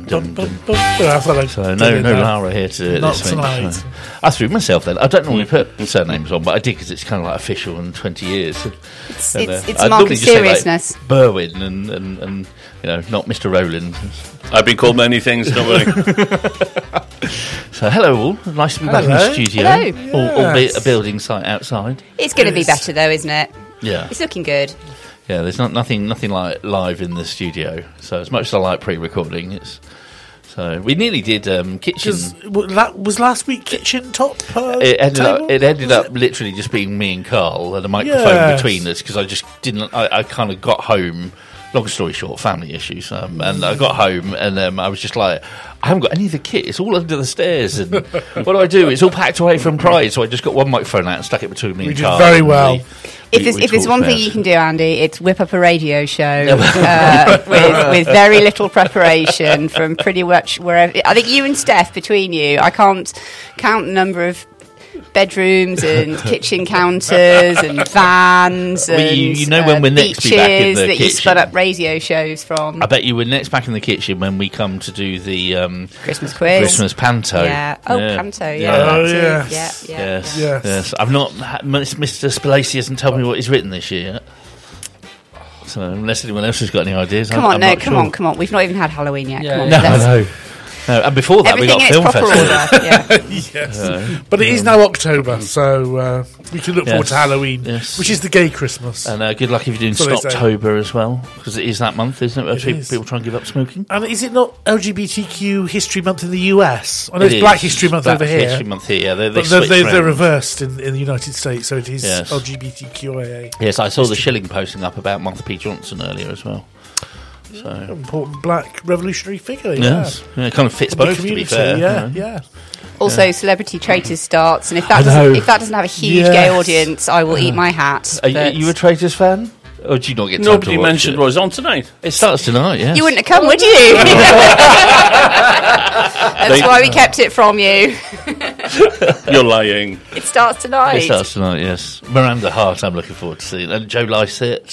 So no Lara here to do it this week. So I threw myself then. I don't normally put surnames on, but I did because it's kind of like official in 20 years. It's a mark of seriousness. Say, like, Berwin and not Mr. Rowland. I've been called many things, don't worry. So hello all, nice to be back in the studio. Hello. Albeit a building site outside. It's going to be better though, isn't it? Yeah. It's looking good. Yeah, there's nothing like live in the studio. So as much as I like pre-recording, so we nearly did kitchen. That was last week. Kitchen top. It ended up literally just being me and Carl and a microphone between us because I just didn't. I kind of got home. Long story short, family issues. And I got home and I was just like, I haven't got any of the kit. It's all under the stairs. And what do? It's all packed away from Pride. So I just got one microphone out and stuck it between me and Carl. Very well. If there's one thing you can do, Andy, it's whip up a radio show with very little preparation from pretty much wherever. I think you and Steph, between you, I can't count the number of bedrooms and kitchen counters and vans and when we're next be back in the that kitchen. you spun up radio shows from. I bet you we're next back in the kitchen when we come to do the Christmas quiz, Christmas panto. Yeah. Panto. Yes. I've not. Mr. Spalacy hasn't told me what he's written this year yet. So unless anyone else has got any ideas, come on. We've not even had Halloween yet. Yeah. Come on, I know. No, and before that, we got film festival. Yes, but it is now October, so we can look forward to Halloween, which is the gay Christmas. And good luck if you're doing Stoptober as well, because it is that month, isn't it? People try and give up smoking. And is it not LGBTQ History Month in the US? I know it's Black History Month over here. History Month here, yeah. They're reversed in the United States, so it is LGBTQIA. Yes, I saw the Shilling posting up about Martha P. Johnson earlier as well. So important black revolutionary figure. Yes, it kind of fits both. To be fair, yeah. Also, Celebrity Traitors starts, and if that doesn't have a huge gay audience, I will eat my hat. Are you a Traitors fan? Or do you not get time Nobody to watch mentioned it? what was on tonight. It starts tonight, yes. You wouldn't have come, would you? That's why we kept it from you. You're lying. It starts tonight. It starts tonight, yes. Miranda Hart, I'm looking forward to seeing. And Joe Lycett.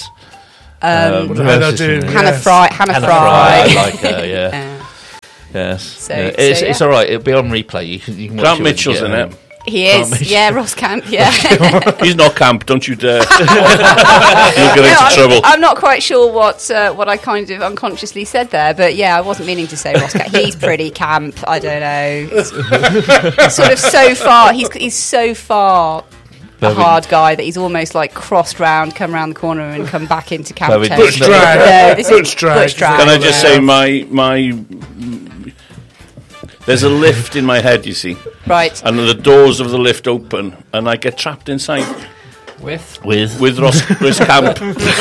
Hannah Fry. I like her, yeah. Yes. It's all right. It'll be on replay. You can watch Grant Mitchell's in it. He is. Yeah, Ross Camp, yeah. He's not Camp, don't you dare. You'll get into trouble. I'm not quite sure what I kind of unconsciously said there, but yeah, I wasn't meaning to say Ross Camp. He's pretty camp, I don't know. Sort of so far, he's so far a hard guy that he's almost like crossed round, come round the corner and come back into camp. Butch drag. Butch drag. Can I just say my there's a lift in my head, you see. Right. And the doors of the lift open and I get trapped inside. With Ross Camp.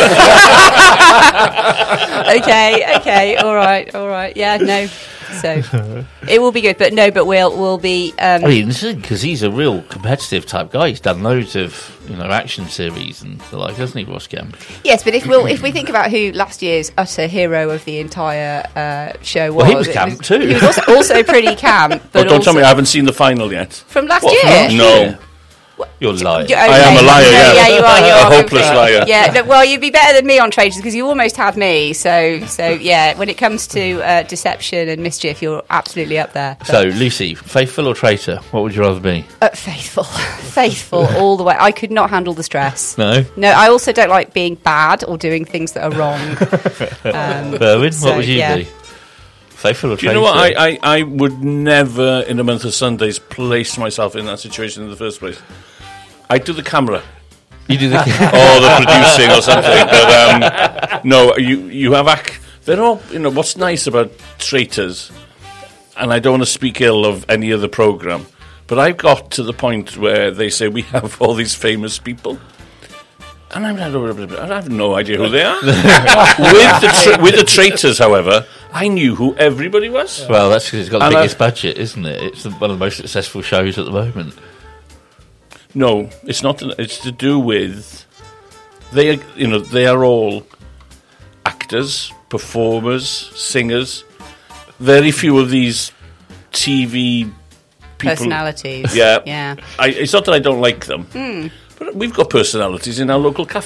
Okay, all right. Yeah, no. So it will be good, but we'll be. I mean, because he's a real competitive type guy. He's done loads of action series and the like, hasn't he, Ross Camp? Yes, but if we think about who last year's utter hero of the entire show was, well, he was camp too. He was also pretty camp. But don't tell me I haven't seen the final yet. From last year? No. You're lying. Okay. I am a liar, yeah. You are. A hopeless liar. Yeah, well, you'd be better than me on Traitors because you almost had me. So yeah, when it comes to deception and mischief, you're absolutely up there. But so, Lucy, faithful or traitor? What would you rather be? Faithful all the way. I could not handle the stress. No? No, I also don't like being bad or doing things that are wrong. Berwin, what would you be? Faithful or traitor? Do you know what? I would never, in a month of Sundays, place myself in that situation in the first place. I do the camera. You do the or the producing or something. But no, you have they're all, what's nice about Traitors, and I don't want to speak ill of any other programme, but I've got to the point where they say we have all these famous people. And I have no idea who they are. With the Traitors, however, I knew who everybody was. Well, that's because it's got the biggest budget, isn't it? It's one of the most successful shows at the moment. No, it's not. It's to do with they are all actors, performers, singers. Very few of these TV people, personalities. Yeah. It's not that I don't like them, but we've got personalities in our local cafe.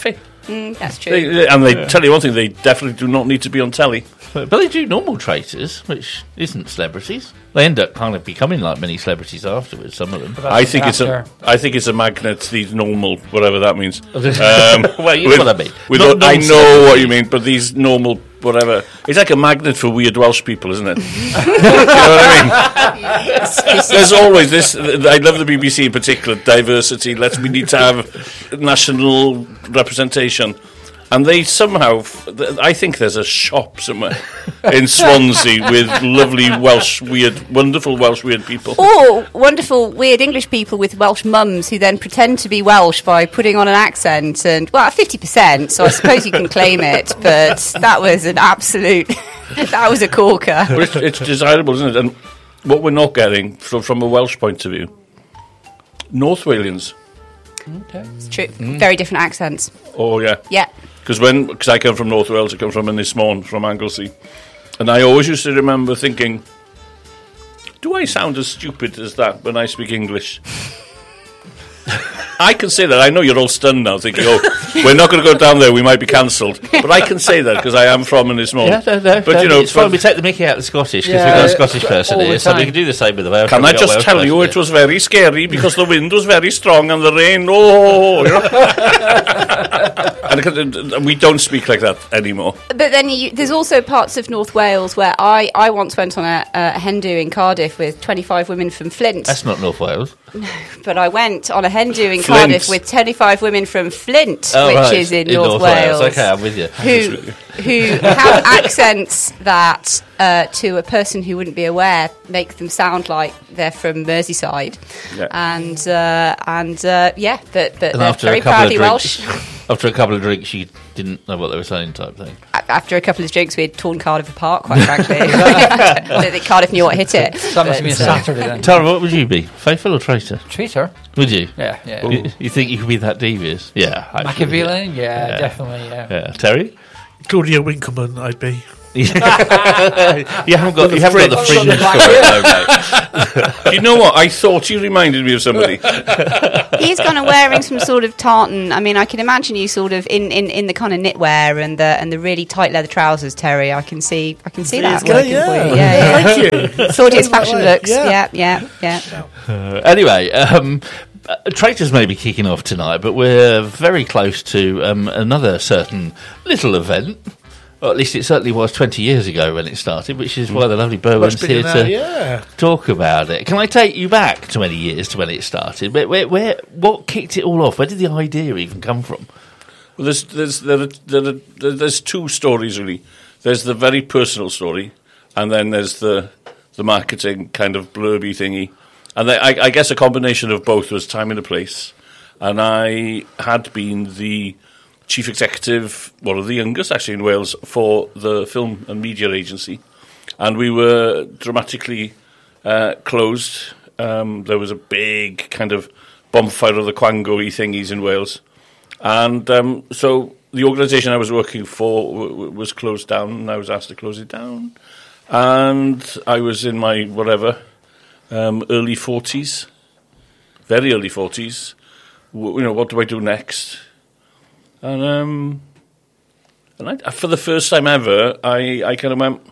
That's true. They tell you one thing, they definitely do not need to be on telly. But they do normal traitors, which isn't celebrities. They end up kind of becoming like mini celebrities afterwards, some of them. I think it's a magnet, these normal, whatever that means. Well, you know what I mean. I know what you mean, but these normal, whatever. It's like a magnet for weird Welsh people, isn't it? You know what I mean? There's always this, I love the BBC in particular, diversity, we need to have national representation. And they somehow, I think there's a shop somewhere in Swansea with lovely wonderful Welsh weird people. Or wonderful weird English people with Welsh mums who then pretend to be Welsh by putting on an accent. And, 50%, so I suppose you can claim it. But that was an absolute, that was a corker. It's desirable, isn't it? And what we're not getting, from a Welsh point of view, North Walians. Okay. It's true. Very different accents. Oh, yeah. Yeah. Because I come from North Wales, I come from Ynys Môn, from Anglesey. And I always used to remember thinking, do I sound as stupid as that when I speak English? I can say that. I know you're all stunned now, thinking, we're not going to go down there, we might be cancelled. But I can say that because I am from Ynys Môn. Yeah, but it's fine, we take the mickey out of the Scottish because we've got a Scottish person here, so we can do the same with the Welsh. Can I just tell you, it was very scary because the wind was very strong and the rain, And we don't speak like that anymore. But then there's also parts of North Wales where I once went on a hen do in Cardiff with 25 women from Flint. That's not North Wales. No, but I went on a hen do in Cardiff with 25 women from Flint, is in North Wales. Okay, I'm with you. Who have accents that, to a person who wouldn't be aware, make them sound like they're from Merseyside. Yeah. But they're very proudly Welsh. After a couple of drinks, you didn't know what they were saying, type thing. After a couple of drinks, we had torn Cardiff apart, quite frankly. I don't think Cardiff knew what hit it. That must have been a Saturday then. Tara, what would you be? Faithful or traitor? Traitor. Would you? Yeah. You think you could be that devious? Yeah. Machiavellian? Yeah, definitely, yeah. Terry? Claudia Winkleman, I'd be. You haven't got the fringe for it, though, mate. You know what? I thought you reminded me of somebody. He's kind of wearing some sort of tartan. I mean, I can imagine you sort of in the kind of knitwear and the really tight leather trousers, Terry. I can see that working for you. Yeah. Thank you. Claudia's fashion looks. Yeah. Anyway. Traitors may be kicking off tonight, but we're very close to another certain little event. Or at least it certainly was 20 years ago when it started, which is why the lovely Berwyn's here to talk about it. Can I take you back 20 years to when it started? What kicked it all off? Where did the idea even come from? Well, there's two stories, really. There's the very personal story, and then there's the marketing kind of blurby thingy. And I guess a combination of both was time and a place. And I had been the chief executive, one of the youngest actually in Wales, for the Film and Media Agency. And we were dramatically closed. There was a big kind of bonfire of the Quango-y thingies in Wales. And so the organisation I was working for was closed down, and I was asked to close it down. And I was in my, early 40s, very early 40s. What do I do next? And for the first time ever, I kind of went,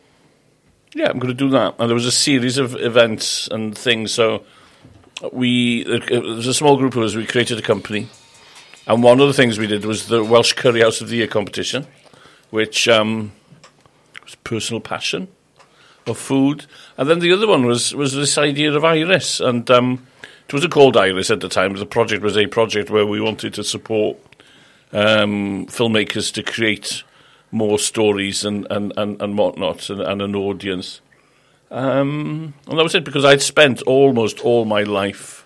I'm going to do that. And there was a series of events and things. So there was a small group of us. We created a company, and one of the things we did was the Welsh Curry House of the Year competition, which was personal passion of food. And then the other one was this idea of Iris, and it wasn't called Iris at the time. The project was a project where we wanted to support filmmakers to create more stories and whatnot, and an audience. And that was it, because I'd spent almost all my life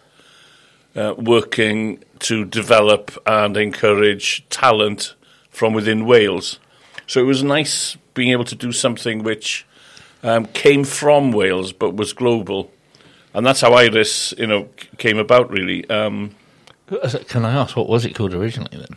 working to develop and encourage talent from within Wales. So it was nice being able to do something which came from Wales but was global. And that's how Iris, came about, really. Can I ask, what was it called originally, then?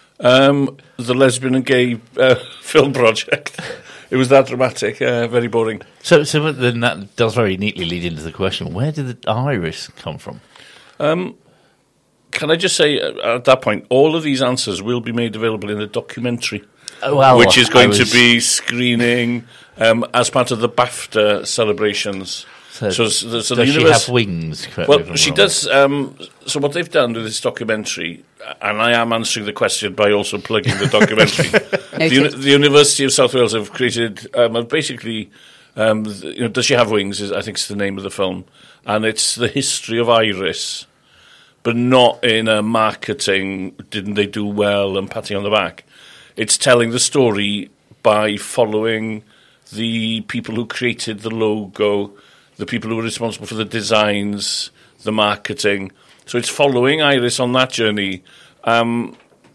The Lesbian and Gay Film Project. It was that dramatic, very boring. So then that does very neatly lead into the question, where did the Iris come from? Can I just say, at that point, all of these answers will be made available in a documentary, well, which is going to be screening as part of the BAFTA celebrations. So does she have wings? Well, she does. So what they've done with this documentary, and I am answering the question by also plugging the documentary. the University of South Wales have created basically. Does she have wings? I think it's the name of the film, and it's the history of Iris, but not in a marketing. Didn't they do well and patting on the back? It's telling the story by following the people who created the logo, the people who were responsible for the designs, the marketing. So it's following Iris on that journey. And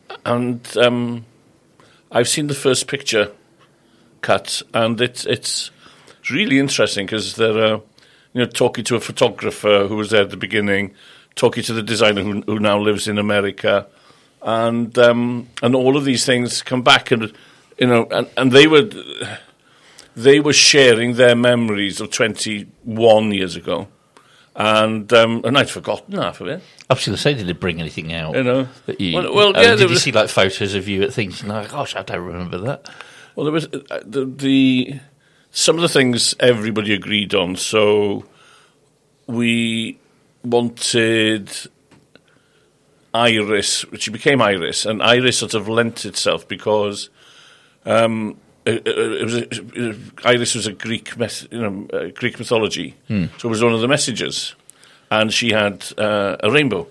I've seen the first picture cut, and it's really interesting because they're talking to a photographer who was there at the beginning, talking to the designer who now lives in America, and all of these things come back, and they were sharing their memories of 21 years ago, and I'd forgotten half of it. I was going to say, did it bring anything out? That did you see like photos of you at things? No, gosh, I don't remember that. Well, there was some of the things everybody agreed on. So we wanted Iris, which became Iris, and Iris sort of lent itself because Iris was a Greek mythology, so it was one of the messages, and she had a rainbow.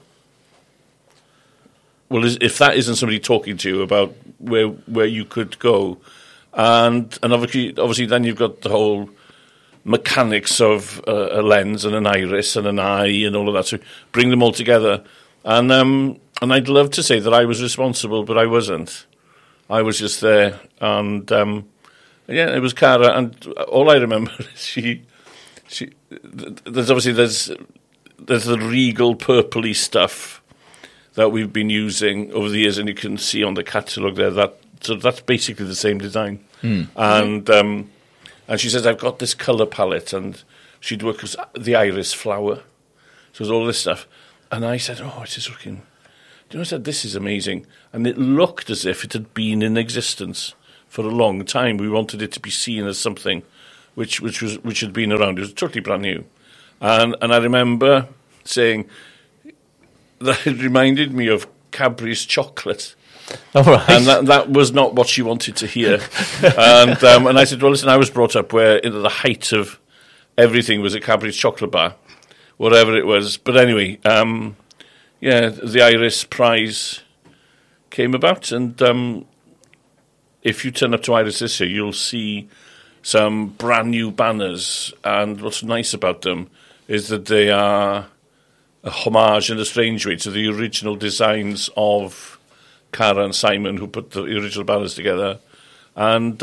Well, if that isn't somebody talking to you about where you could go, and obviously then you've got the whole mechanics of a lens and an iris and an eye and all of that, so bring them all together, and I'd love to say that I was responsible, but I wasn't. I was just there, and it was Cara, and all I remember is there's the regal purpley stuff that we've been using over the years, and you can see on the catalogue there that's basically the same design. And she says, I've got this colour palette, and she'd work with the iris flower, so there's all this stuff, and I said, it's just looking. I said, this is amazing. And it looked as if it had been in existence for a long time. We wanted it to be seen as something which had been around. It was totally brand new. And I remember saying that it reminded me of Cadbury's chocolate. Oh, right. And that was not what she wanted to hear. And I said, well, listen, I was brought up where the height of everything was a Cadbury's chocolate bar, whatever it was. But anyway... the Iris Prize came about, and if you turn up to Iris this year, you'll see some brand new banners, and what's nice about them is that they are a homage in a strange way to the original designs of Cara and Simon, who put the original banners together. And,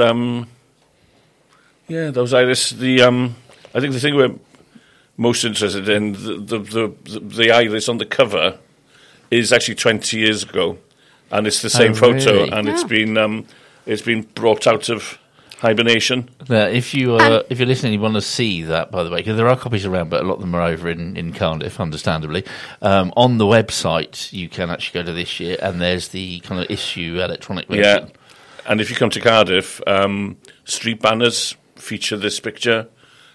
those Iris, I think the thing we're most interested in, the Iris on the cover is actually 20 years ago, and it's the same photo, really? And it's been brought out of hibernation. If you're listening, you want to see that, by the way, because there are copies around, but a lot of them are over in Cardiff, understandably. On the website, you can actually go to this year, and there's the kind of issue electronic version. Yeah, and if you come to Cardiff, street banners feature this picture.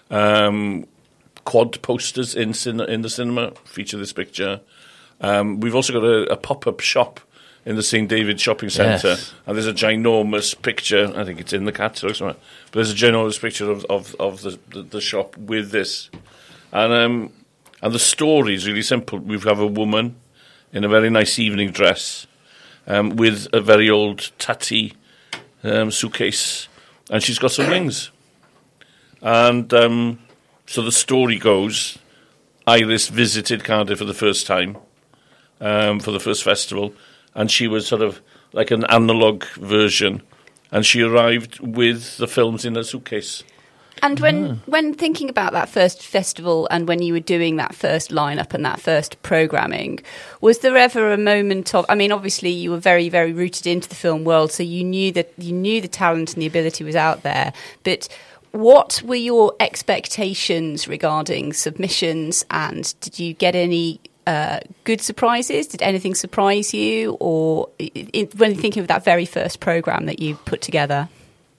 Quad posters in the cinema feature this picture. We've also got a pop-up shop in the St. David Shopping Centre, yes. And there's a ginormous picture, I think it's in the catalogue somewhere, but there's a ginormous picture of the shop with this. And the story is really simple. We have a woman in a very nice evening dress with a very old tatty suitcase, and she's got some wings. And so the story goes, Iris visited Cardiff for the first time, for the first festival, and she was sort of like an analogue version, and she arrived with the films in her suitcase. And when thinking about that first festival and when you were doing that first lineup and that first programming, was there ever a moment of, I mean, obviously you were very, very rooted into the film world, so you knew the talent and the ability was out there, but what were your expectations regarding submissions, and did you get any good surprises? Did anything surprise you, or when you're thinking of that very first programme that you put together?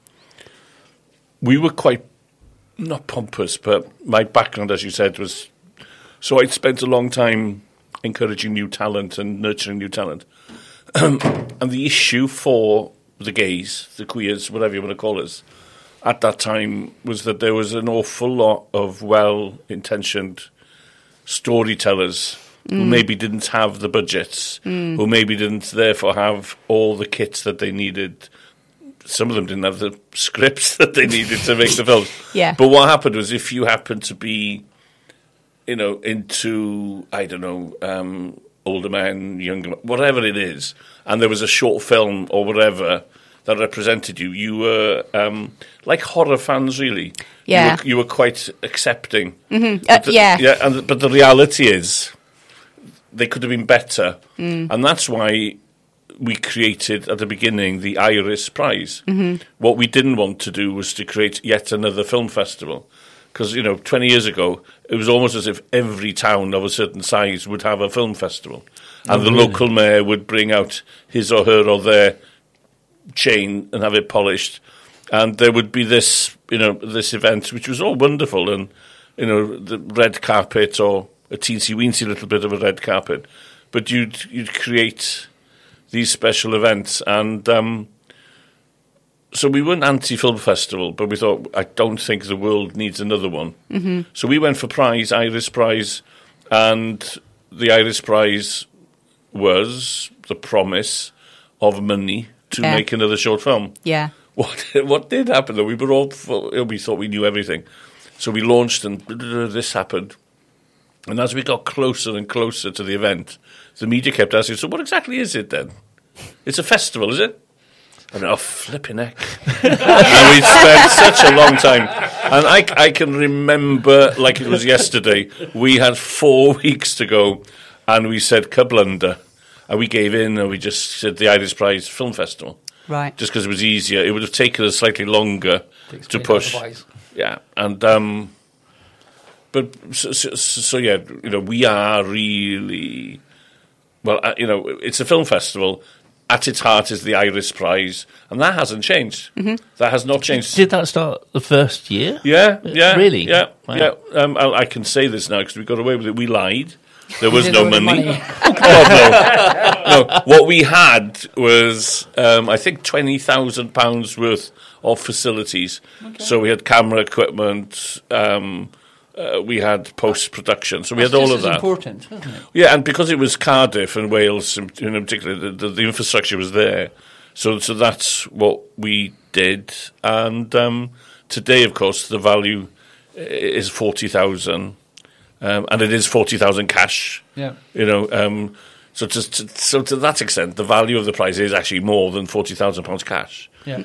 We were quite, not pompous, but my background, as you said, was... So I'd spent a long time encouraging new talent and nurturing new talent. And the issue for the gays, the queers, whatever you want to call us, at that time was that there was an awful lot of well-intentioned storytellers who maybe didn't have the budgets, who maybe didn't therefore have all the kits that they needed. Some of them didn't have the scripts that they needed to make the films. Yeah. But what happened was, if you happened to be, into, I don't know, older men, younger men, whatever it is, and there was a short film or whatever that represented you, you were like horror fans, really. Yeah. You were quite accepting. Mm-hmm. But the reality is, they could have been better. And that's why we created, at the beginning, the Iris Prize. What we didn't want to do was to create yet another film festival. Because, 20 years ago, it was almost as if every town of a certain size would have a film festival. And the local mayor would bring out his or her or their chain and have it polished. And there would be this, this event, which was all wonderful. And, the red carpet, or a teensy-weensy little bit of a red carpet. But you'd create these special events. And so we weren't anti-film festival, but we thought, I don't think the world needs another one. So we went for Iris Prize, and the Iris Prize was the promise of money to make another short film. Yeah. What did happen, though? We thought we knew everything. So we launched, and this happened. And as we got closer and closer to the event, the media kept asking, so what exactly is it then? It's a festival, is it? I mean, flipping heck. And we spent such a long time. And I can remember, like it was yesterday, we had 4 weeks to go, and we said, Kablunder. And we gave in, and we just said the Iris Prize Film Festival. Right. Just because it was easier. It would have taken us slightly longer to push. Yeah. And, but, so yeah, we are really, well, it's a film festival. At its heart is the Iris Prize, and that hasn't changed. That has not changed. Did that start the first year? Yeah. Really? Yeah, wow. yeah. I can say this now because we got away with it. We lied. There was no money. Oh, God, no. What we had was, I think, £20,000 worth of facilities. Okay. So we had camera equipment. We had post-production, so we had all of that. Important, isn't it? Yeah, and because it was Cardiff and Wales, in particular, the infrastructure was there. So that's what we did. And today, of course, the value is 40,000, and it is 40,000 cash. Yeah. So to that extent, the value of the prize is actually more than £40,000 cash. Yeah.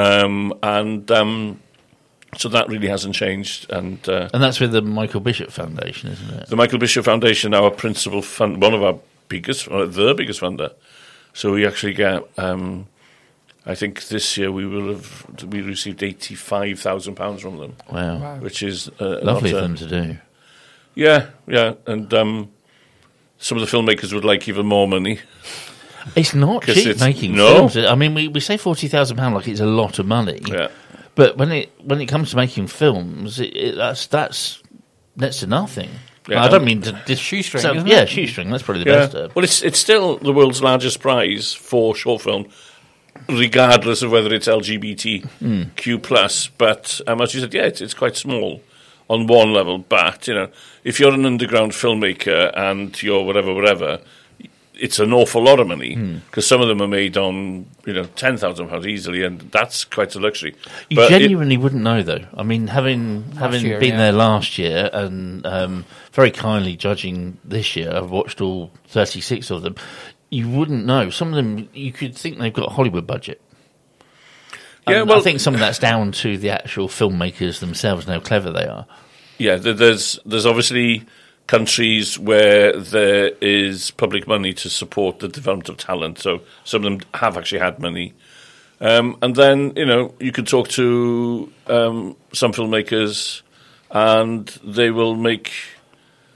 So that really hasn't changed. And that's with the Michael Bishop Foundation, isn't it? The Michael Bishop Foundation, our principal fund, one of our biggest, the biggest funder. So we actually get, I think this year we received £85,000 from them. Wow. Which is lovely of them to do. Yeah, and some of the filmmakers would like even more money. It's not cheap making films. I mean, we say £40,000 like it's a lot of money. Yeah. But when it comes to making films, that's next to nothing. Yeah, I don't mean to shoestring. Shoestring. That's probably the best. Well, it's still the world's largest prize for short film, regardless of whether it's LGBTQ+. But as you said, it's quite small on one level. But if you're an underground filmmaker and you're whatever. It's an awful lot of money because some of them are made on £10,000 easily, and that's quite a luxury. You genuinely wouldn't know, though. I mean, having been there last year and very kindly judging this year, I've watched all 36 of them. You wouldn't know. Some of them, you could think they've got a Hollywood budget. Yeah, well, I think some of that's down to the actual filmmakers themselves and how clever they are. Yeah, there's obviously countries where there is public money to support the development of talent. So some of them have actually had money. And then, you could talk to some filmmakers and they will make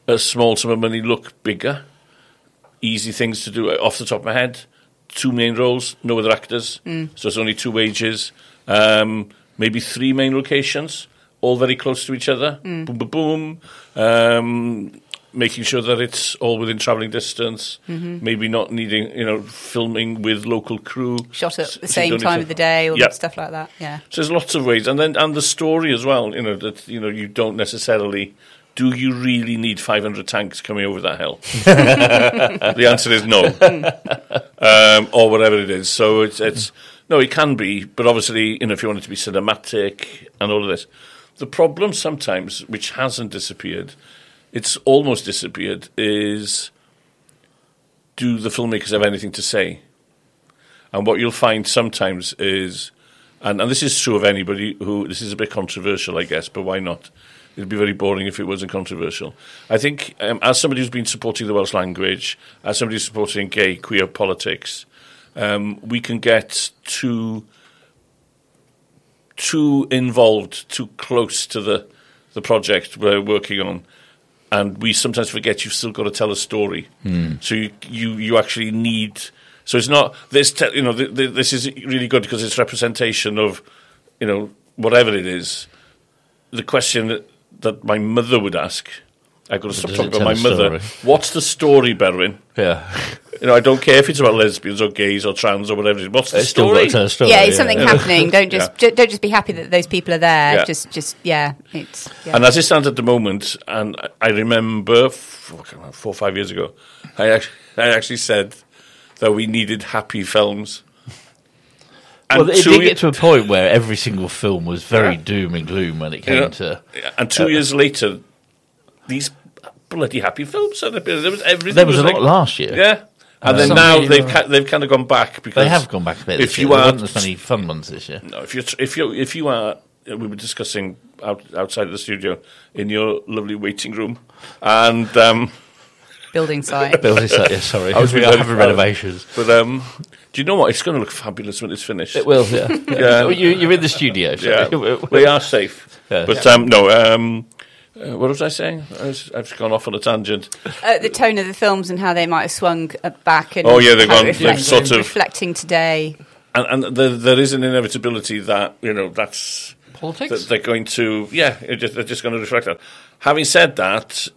a small sum of money look bigger. Easy things to do off the top of my head. 2 main roles, no other actors. So it's only 2 wages. Maybe 3 main locations, all very close to each other. Boom, boom, boom. Making sure that it's all within travelling distance. Maybe not needing, filming with local crew. Shot at the same time of the day, or stuff like that. Yeah. So there's lots of ways, and the story as well. That you don't necessarily. Do you really need 500 tanks coming over that hill? The answer is no, or whatever it is. So it's no, it can be, but obviously, if you want it to be cinematic and all of this, the problem sometimes, which hasn't disappeared. It's almost disappeared, is do the filmmakers have anything to say? And what you'll find sometimes is, and this is true of anybody this is a bit controversial, I guess, but why not? It'd be very boring if it wasn't controversial. I think, as somebody who's been supporting the Welsh language, as somebody who's supporting gay, queer politics, we can get too involved, too close to the project we're working on. And we sometimes forget you've still got to tell a story. So you actually need. So it's not this. This is really good because it's representation of, whatever it is. The question that my mother would ask. I've got to stop talking about my mother. What's the story, Berwyn? Yeah. I don't care if it's about lesbians or gays or trans or whatever it is. What's the story? Yeah, it's something happening. Don't just be happy that those people are there. Yeah. It's. Yeah. And as it stands at the moment, and I remember 4 or 5 years ago, I actually said that we needed happy films. And it did get to a point where every single film was very doom and gloom when it came to. And 2 years later, these bloody happy films. There was everything. There was a lot last year. Yeah. And then now they've kind of gone back because they have gone back a bit. There weren't as many fun ones this year. No, if you are, we were discussing outside of the studio in your lovely waiting room and building site. Yeah, sorry, I was having renovations. But do you know what? It's going to look fabulous when it's finished. It will. Yeah. Well, you're in the studio. So yeah, we are safe. Yeah. But no. What was I saying? I've gone off on a tangent. The tone of the films and how they might have swung back. And they've gone sort of reflecting today. And there is an inevitability that that's politics. That they're going to they're just going to reflect that. Having said that,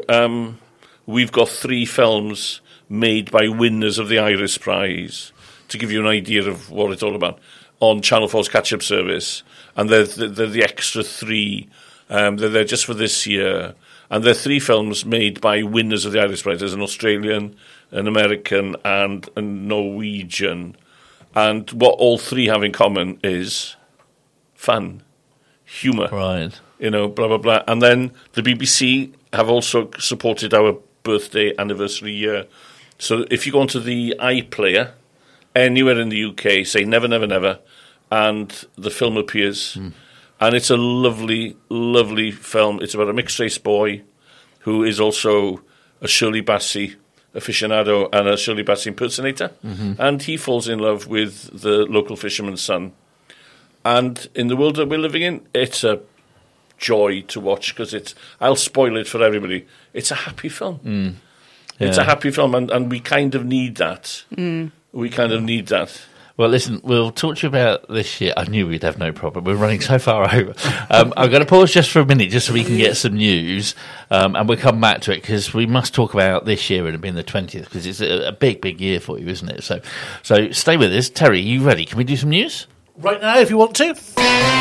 we've got 3 films made by winners of the Iris Prize to give you an idea of what it's all about on Channel 4's catch-up service, and they're the extra 3. They're just for this year. And they're 3 films made by winners of the Iris Prize. There's an Australian, an American, and a Norwegian. And what all 3 have in common is fun, humour. Right. Blah, blah, blah. And then the BBC have also supported our birthday anniversary year. So if you go onto the iPlayer, anywhere in the UK, say Never, Never, Never, and the film appears... And it's a lovely, lovely film. It's about a mixed-race boy who is also a Shirley Bassey aficionado and a Shirley Bassey impersonator. And he falls in love with the local fisherman's son. And in the world that we're living in, it's a joy to watch because I'll spoil it for everybody. It's a happy film. Yeah. It's a happy film, and we kind of need that. We kind of need that. Well, listen, we'll talk to you about this year. I knew we'd have no problem. We're running so far over. I'm going to pause just for a minute just so we can get some news, and we'll come back to it because we must talk about this year and it being the 20th because it's a big, big year for you, isn't it? So stay with us. Terry, you ready? Can we do some news? Right now, if you want to.